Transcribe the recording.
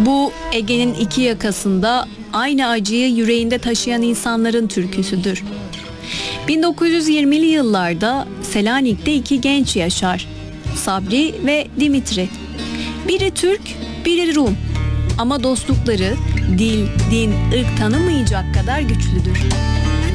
Bu Ege'nin iki yakasında aynı acıyı yüreğinde taşıyan insanların türküsüdür. 1920'li yıllarda Selanik'te iki genç yaşar. Sabri ve Dimitri. Biri Türk, biri Rum. Ama dostlukları dil, din, ırk tanımayacak kadar güçlüdür.